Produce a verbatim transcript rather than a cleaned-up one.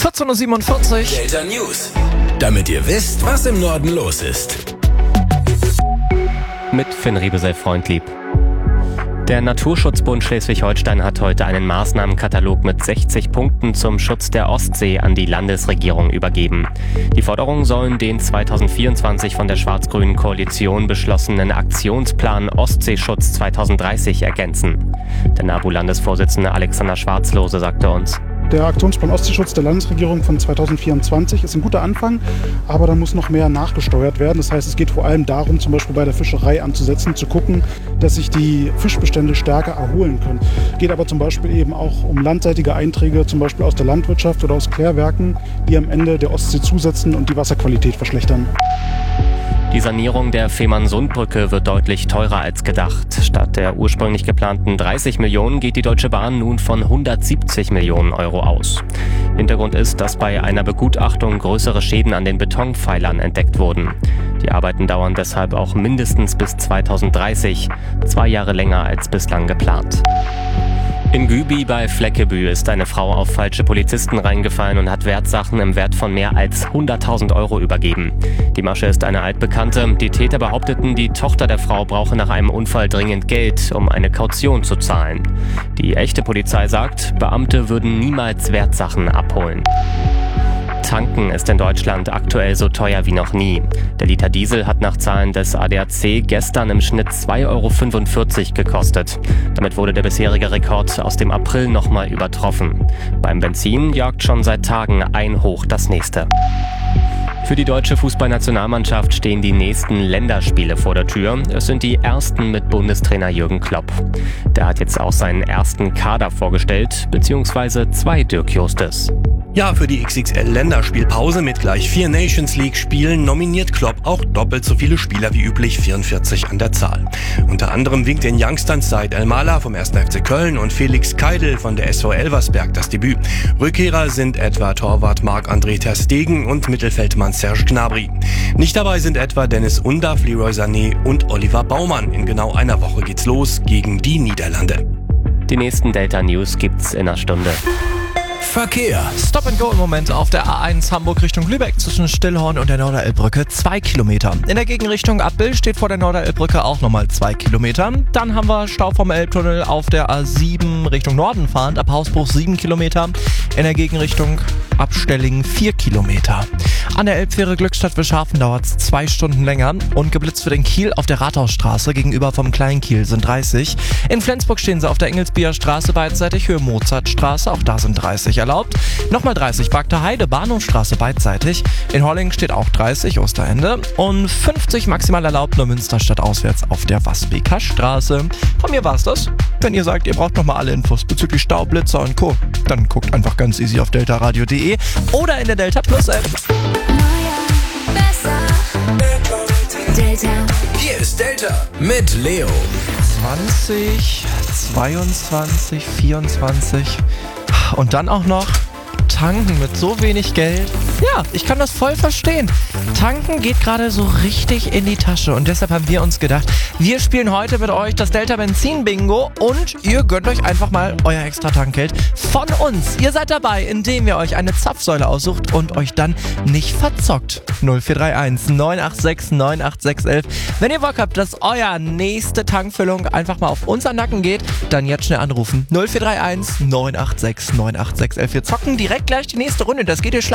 vierzehn Uhr siebenundvierzig. Delta News. Damit ihr wisst, was im Norden los ist. Mit Finn Riebesell-Freundlieb. Der Naturschutzbund Schleswig-Holstein hat heute einen Maßnahmenkatalog mit sechzig Punkten zum Schutz der Ostsee an die Landesregierung übergeben. Die Forderungen sollen den zweitausendvierundzwanzig von der schwarz-grünen Koalition beschlossenen Aktionsplan Ostseeschutz zweitausenddreißig ergänzen. Der NABU-Landesvorsitzende Alexander Schwarzlose sagte uns: Der Aktionsplan Ostseeschutz der Landesregierung von zweitausendvierundzwanzig ist ein guter Anfang, aber da muss noch mehr nachgesteuert werden. Das heißt, es geht vor allem darum, zum Beispiel bei der Fischerei anzusetzen, zu gucken, dass sich die Fischbestände stärker erholen können. Es geht aber zum Beispiel eben auch um landseitige Einträge, zum Beispiel aus der Landwirtschaft oder aus Klärwerken, die am Ende der Ostsee zusetzen und die Wasserqualität verschlechtern. Die Sanierung der Fehmarnsundbrücke wird deutlich teurer als gedacht. Statt der ursprünglich geplanten dreißig Millionen geht die Deutsche Bahn nun von hundertsiebzig Millionen Euro aus. Hintergrund ist, dass bei einer Begutachtung größere Schäden an den Betonpfeilern entdeckt wurden. Die Arbeiten dauern deshalb auch mindestens bis zweitausenddreißig, zwei Jahre länger als bislang geplant. In Güby bei Fleckebü ist eine Frau auf falsche Polizisten reingefallen und hat Wertsachen im Wert von mehr als hunderttausend Euro übergeben. Die Masche ist eine altbekannte. Die Täter behaupteten, die Tochter der Frau brauche nach einem Unfall dringend Geld, um eine Kaution zu zahlen. Die echte Polizei sagt, Beamte würden niemals Wertsachen abholen. Tanken ist in Deutschland aktuell so teuer wie noch nie. Der Liter Diesel hat nach Zahlen des A D A C gestern im Schnitt zwei Euro fünfundvierzig gekostet. Damit wurde der bisherige Rekord aus dem April nochmal übertroffen. Beim Benzin jagt schon seit Tagen ein Hoch das nächste. Für die deutsche Fußballnationalmannschaft stehen die nächsten Länderspiele vor der Tür. Es sind die ersten mit Bundestrainer Jürgen Klopp. Der hat jetzt auch seinen ersten Kader vorgestellt, beziehungsweise zwei Dirk Justes. Ja, für die X X L-Länderspielpause mit gleich vier Nations-League-Spielen nominiert Klopp auch doppelt so viele Spieler wie üblich, vierundvierzig an der Zahl. Unter anderem winkt den Youngstern Said El-Mala vom ersten F C Köln und Felix Keidel von der S V Elversberg das Debüt. Rückkehrer sind etwa Torwart Marc-André ter Stegen und Mittelfeldmann Serge Gnabry. Nicht dabei sind etwa Dennis Undav, Leroy Sané und Oliver Baumann. In genau einer Woche geht's los gegen die Niederlande. Die nächsten Delta News gibt's in einer Stunde. Verkehr. Stop and go im Moment auf der A eins Hamburg Richtung Lübeck zwischen Stillhorn und der Norderelbbrücke zwei Kilometer. In der Gegenrichtung ab Bill steht vor der Norderelbbrücke auch nochmal zwei Kilometer. Dann haben wir Stau vom Elbtunnel auf der A sieben Richtung Norden fahrend ab Hausbruch sieben Kilometer. In der Gegenrichtung ab Stellingen vier Kilometer. An der Elbfähre Glückstadt-Wilshafen dauert es zwei Stunden länger und geblitzt wird in Kiel auf der Rathausstraße gegenüber vom Kleinkiel sind dreißig. In Flensburg stehen sie auf der Engelsbier Straße beidseitig Höhe Mozartstraße, auch da sind dreißig erlaubt. Nochmal dreißig Bagter Heide, Bahnhofstraße beidseitig. In Hollingen steht auch dreißig, Osterende. Und fünfzig maximal erlaubt nur Münsterstadt auswärts auf der Wasbeker Straße. Von mir war's das. Wenn ihr sagt, ihr braucht nochmal alle Infos bezüglich Stau, Blitzer und Co., dann guckt einfach ganz easy auf deltaradio punkt de oder in der Delta Plus App. Delta. Hier ist Delta mit Leo. zwanzig, zweiundzwanzig, vierundzwanzig und dann auch noch tanken mit so wenig Geld. Ja, ich kann das voll verstehen. Tanken geht gerade so richtig in die Tasche und deshalb haben wir uns gedacht, wir spielen heute mit euch das Delta Benzin Bingo und ihr gönnt euch einfach mal euer extra Tankgeld von uns. Ihr seid dabei, indem ihr euch eine Zapfsäule aussucht und euch dann nicht verzockt. null vier drei eins neun acht sechs neun acht sechs eins. Wenn ihr Bock habt, dass euer nächste Tankfüllung einfach mal auf unseren Nacken geht, dann jetzt schnell anrufen. null vier drei eins neun acht sechs neun acht sechs eins. Wir zocken direkt gleich die nächste Runde. Das geht ihr